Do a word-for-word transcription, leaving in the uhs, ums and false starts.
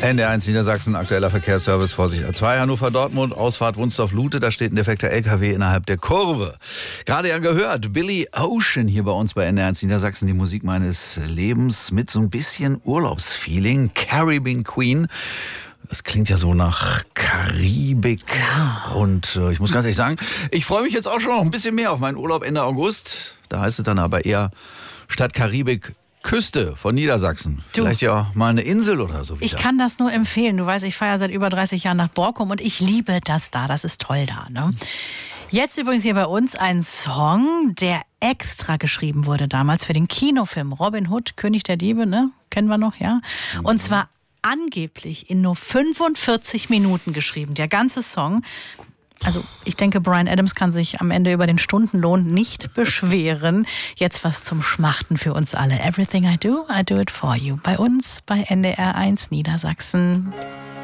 N D R eins Niedersachsen, aktueller Verkehrsservice, Vorsicht A zwei, Hannover-Dortmund, Ausfahrt Wunsdorf-Lute, da steht ein defekter L K W innerhalb der Kurve. Gerade ja gehört, Billy Ocean hier bei uns bei N D R eins Niedersachsen, die Musik meines Lebens mit so ein bisschen Urlaubsfeeling, Caribbean Queen. Das klingt ja so nach Karibik und äh, ich muss ganz ehrlich sagen, ich freue mich jetzt auch schon noch ein bisschen mehr auf meinen Urlaub Ende August. Da heißt es dann aber eher statt Karibik Küste von Niedersachsen. Du, vielleicht ja mal eine Insel oder so wieder. Ich kann das nur empfehlen. Du weißt, ich fahre ja seit über dreißig Jahren nach Borkum und ich liebe das da. Das ist toll da. Ne? Jetzt übrigens hier bei uns ein Song, der extra geschrieben wurde damals für den Kinofilm Robin Hood, König der Diebe, ne? Kennen wir noch, ja? Und zwar angeblich in nur fünfundvierzig Minuten geschrieben, der ganze Song. Also ich denke, Bryan Adams kann sich am Ende über den Stundenlohn nicht beschweren. Jetzt was zum Schmachten für uns alle. Everything I do, I do it for you. Bei uns bei N D R eins Niedersachsen.